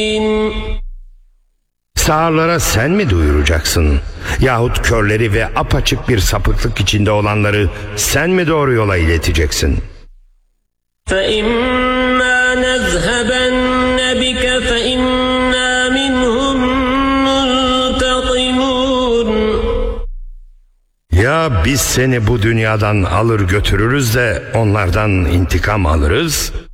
Sağırlara sen mi duyuracaksın? Yahut körleri ve apaçık bir sapıklık içinde olanları sen mi doğru yola ileteceksin? فَإِمَّا نَذْهَبَنَّ بِكَ فَإِنَّا مِنْهُمْ مُنْتَقِمُونَ. Ya biz seni bu dünyadan alır götürürüz de onlardan intikam alırız,